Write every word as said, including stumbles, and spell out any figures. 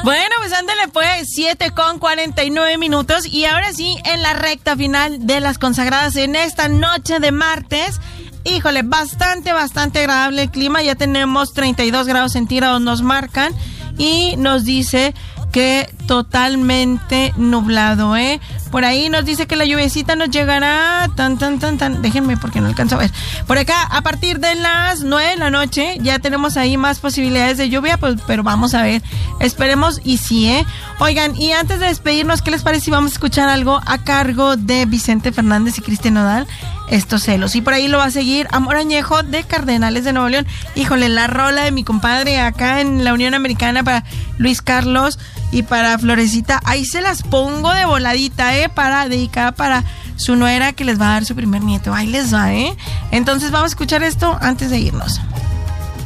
Bueno, pues ándale pues, siete con cuarenta y nueve minutos. Y ahora sí, en la recta final de las consagradas en esta noche de martes. Híjole, bastante, bastante agradable el clima. Ya tenemos treinta y dos grados centígrados, nos marcan. Y nos dice que totalmente nublado, ¿eh? Por ahí nos dice que la lluviecita nos llegará tan, tan, tan, tan. Déjenme porque no alcanzo a ver. Por acá, a partir de las nueve de la noche, ya tenemos ahí más posibilidades de lluvia, pues, pero vamos a ver. Esperemos y sí, ¿eh? Oigan, y antes de despedirnos, ¿qué les parece si vamos a escuchar algo a cargo de Vicente Fernández y Cristian Nodal? Estos celos. Y por ahí lo va a seguir Amor Añejo de Cardenales de Nuevo León. Híjole, la rola de mi compadre acá en la Unión Americana para Luis Carlos y para Florecita. Ahí se las pongo de voladita, ¿eh? Para dedicada para su nuera que les va a dar su primer nieto. Ahí les va, ¿eh? Entonces vamos a escuchar esto antes de irnos.